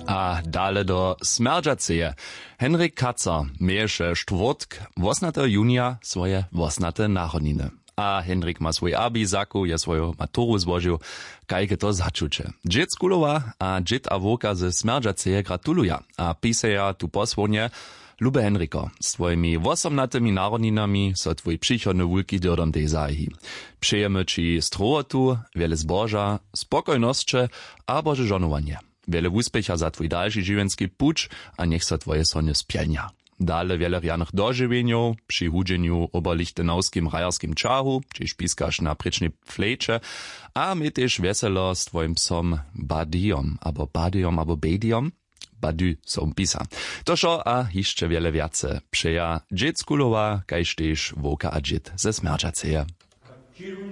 A dale do Smerdžaceje. Henrik Kacar mieješe štvrtk 8. junija swoje 8. narodniny. A Henrik ma swój abizaku, je swoją maturu złożył, kajke to začuče. Džit Skulowa a džit a woka ze Smerdžaceje gratuluja, a piseja tu posłonie, Lube Henriko, z twoimi 18 narodninami so twój przychodny wulki dyrdom tej zahi. Přejemy ci strohotu, wiele zboża, spokojności, a Boże żonowanie. Wiele úspecha za twój dalszy żywienski pucz, a niech so twoje sony spielnia. Dale wiele rianych dożywieniów, przy hudzeniu oberlichtenowskim rajarskim czahu, czy spiskasz na prycznej flejcze, a my też weselo z twoim psom Badiom, albo Bediom, Badu są pisa. Toszo a jeszcze wiele wiace. Przeja dżit Skulowa, kajż też woka a dżit ze Smerdžaceje.